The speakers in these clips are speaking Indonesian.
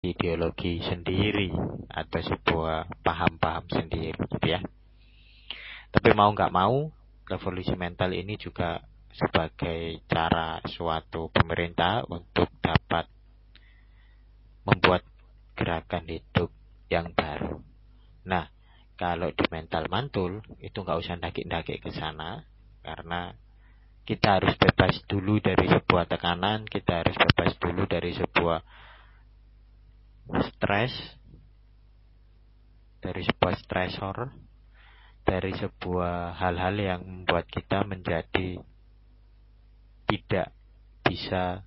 ideologi sendiri atau sebuah paham-paham sendiri gitu ya. Tapi mau nggak mau, revolusi mental ini juga sebagai cara suatu pemerintah untuk dapat membuat gerakan hidup yang baru. Nah, kalau di mental mantul itu nggak usah ndaki-ndaki ke sana, karena kita harus bebas dulu dari sebuah tekanan, kita harus bebas dulu dari sebuah stres, dari sebuah stresor, dari sebuah hal-hal yang membuat kita menjadi tidak bisa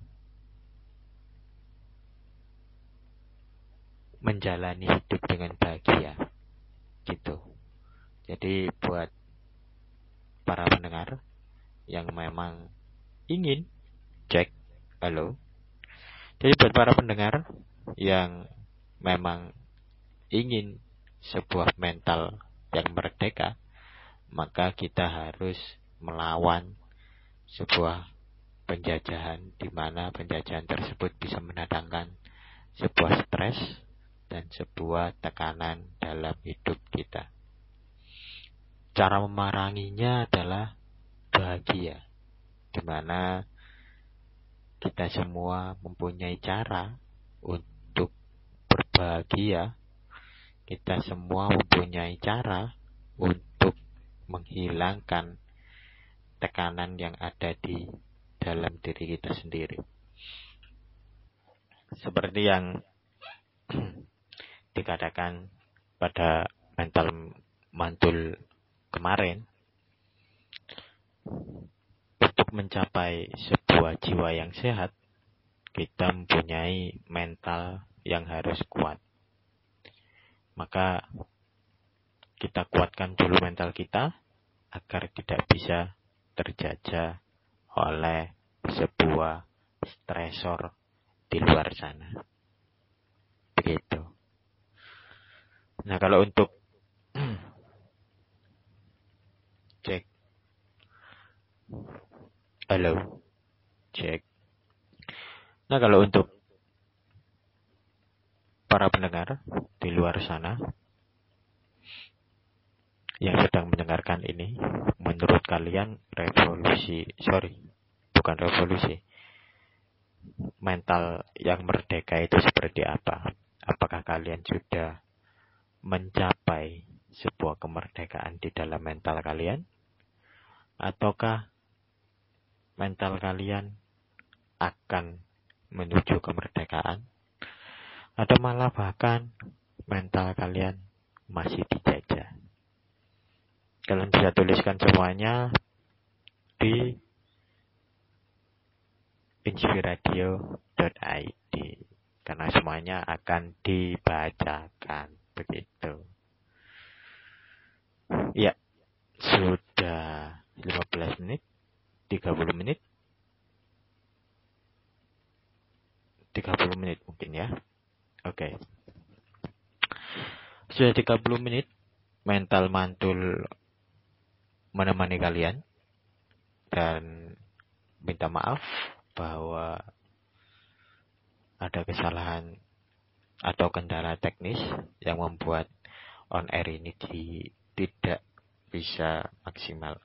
menjalani hidup dengan bahagia gitu. Jadi buat para pendengar yang memang ingin cek, halo. Jadi buat para pendengar yang memang ingin sebuah mental yang merdeka, maka kita harus melawan sebuah penjajahan di mana penjajahan tersebut bisa mendatangkan sebuah stres dan sebuah tekanan dalam hidup kita. Cara memeranginya adalah bahagia, di mana kita semua mempunyai cara untuk berbahagia. Kita semua mempunyai cara untuk menghilangkan tekanan yang ada di dalam diri kita sendiri. Seperti yang dikatakan pada mental mantul kemarin, untuk mencapai sebuah jiwa yang sehat, kita mempunyai mental yang harus kuat. Maka kita kuatkan dulu mental kita agar tidak bisa terjajah oleh sebuah stresor di luar sana. Begitu. Nah, kalau untuk cek, halo, cek. Nah, kalau untuk para pendengar di luar sana yang sedang mendengarkan ini, menurut kalian bukan revolusi, mental yang merdeka itu seperti apa? Apakah kalian sudah mencapai sebuah kemerdekaan di dalam mental kalian? Ataukah mental kalian akan menuju kemerdekaan? Atau malah bahkan mental kalian masih dijajah? Kalian bisa tuliskan semuanya di inspiradio.id, karena semuanya akan dibacakan. Begitu. Ya, sudah 15 menit, 30 menit. 30 menit mungkin ya. Oke. Sudah 30 menit mental mantul menemani kalian, dan minta maaf bahwa ada kesalahan atau kendala teknis yang membuat on air ini tidak bisa maksimal.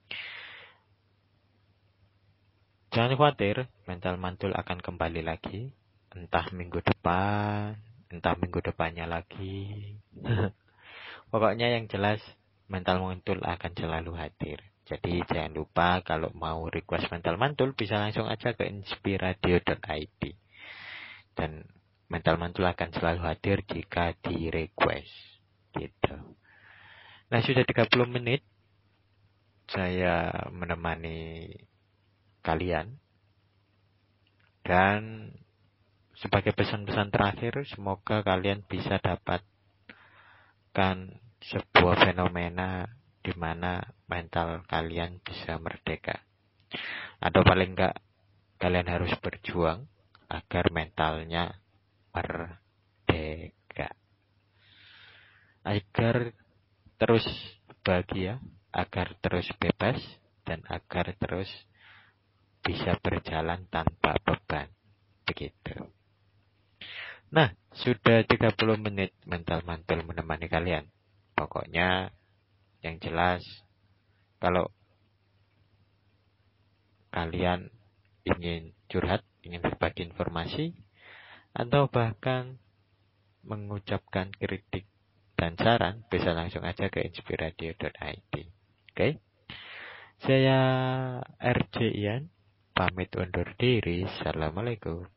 Jangan khawatir, mental mantul akan kembali lagi, entah minggu depan, entah minggu depannya lagi. Pokoknya yang jelas mental mantul akan selalu hadir. Jadi jangan lupa kalau mau request mental mantul bisa langsung aja ke inspiradio.id. Dan mental mantul akan selalu hadir jika di request. Gitu. Nah, sudah 30 menit saya menemani kalian. Dan sebagai pesan-pesan terakhir, semoga kalian bisa dapatkan sebuah fenomena di mana mental kalian bisa merdeka. Atau paling enggak, kalian harus berjuang agar mentalnya merdeka. Agar terus bahagia, agar terus bebas, dan agar terus bisa berjalan tanpa beban. Begitu. Nah, Sudah 30 menit mental mantul menemani kalian. Pokoknya yang jelas, kalau kalian ingin curhat, ingin berbagi informasi, atau bahkan mengucapkan kritik dan saran, bisa langsung aja ke inspiradio.id. Oke? Saya RJ Ian, pamit undur diri. Assalamualaikum.